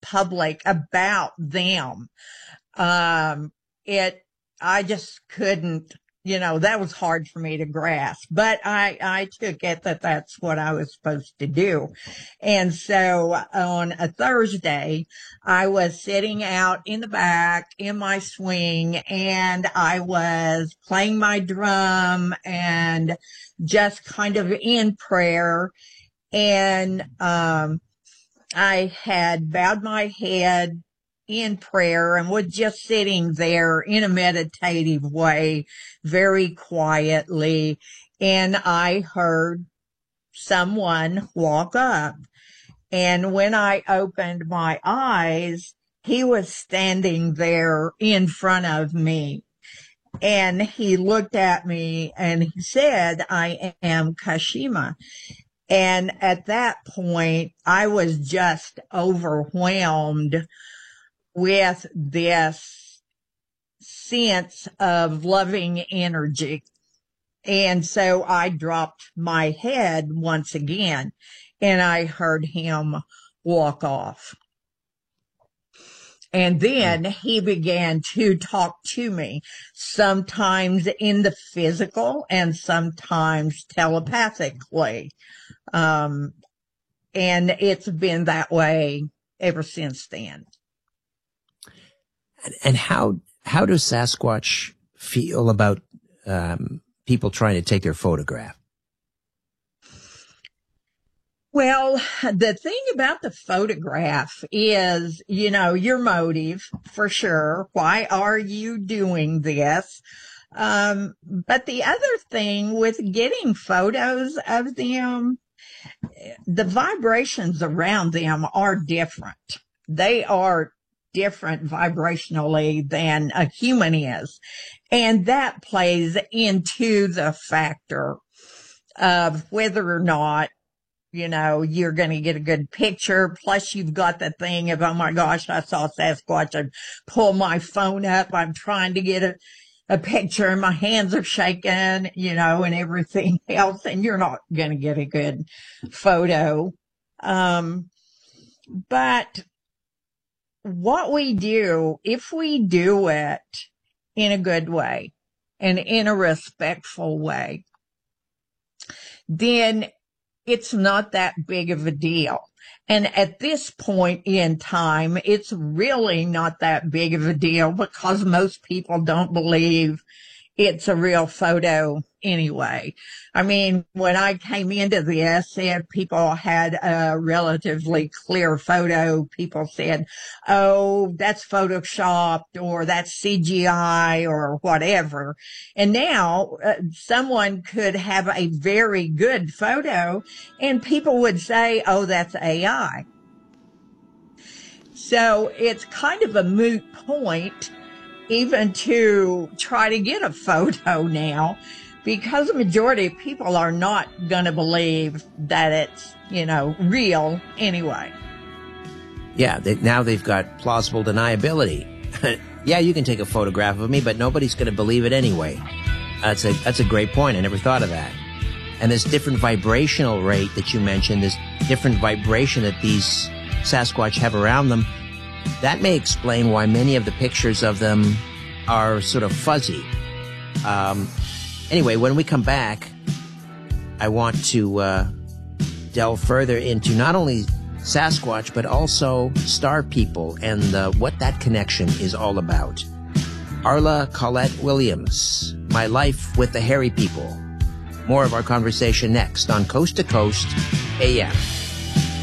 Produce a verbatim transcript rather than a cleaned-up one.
public about them. Um, it, I just couldn't, you know, that was hard for me to grasp, but I, I took it that that's what I was supposed to do. And so on a Thursday, I was sitting out in the back in my swing, and I was playing my drum and just kind of in prayer. And, um, I had bowed my head in prayer and was just sitting there in a meditative way, very quietly. And I heard someone walk up. And when I opened my eyes, he was standing there in front of me. And he looked at me and he said, "I am Kashima." And at that point, I was just overwhelmed with this sense of loving energy. And so I dropped my head once again, and I heard him walk off. And then he began to talk to me, sometimes in the physical and sometimes telepathically. Um, and it's been that way ever since then. And how how does Sasquatch feel about um, people trying to take their photograph? Well, the thing about the photograph is, you know, your motive for sure. Why are you doing this? Um, but the other thing with getting photos of them, the vibrations around them are different. They are different vibrationally than a human is. And that plays into the factor of whether or not, you know, you're going to get a good picture. Plus you've got the thing of, oh my gosh, I saw Sasquatch. I pull my phone up. I'm trying to get a, a picture and my hands are shaking, you know, and everything else. And you're not going to get a good photo. Um, but what we do, if we do it in a good way and in a respectful way, then it's not that big of a deal. And at this point in time, it's really not that big of a deal because most people don't believe it's a real photo anyway. I mean, when I came into this, if people had a relatively clear photo, people said, oh, that's photoshopped or that's C G I or whatever. And now uh, someone could have a very good photo and people would say, oh, that's A I. So it's kind of a moot point even to try to get a photo now, because the majority of people are not going to believe that it's, you know, real anyway. Yeah, they, now they've got plausible deniability. Yeah, you can take a photograph of me, but nobody's going to believe it anyway. That's a that's a great point. I never thought of that. And this different vibrational rate that you mentioned, this different vibration that these Sasquatch have around them, that may explain why many of the pictures of them are sort of fuzzy. Um, anyway, when we come back, I want to uh, delve further into not only Sasquatch, but also star people and uh, what that connection is all about. Arla Colette Williams, My Life with the Hairy People. More of our conversation next on Coast to Coast A M.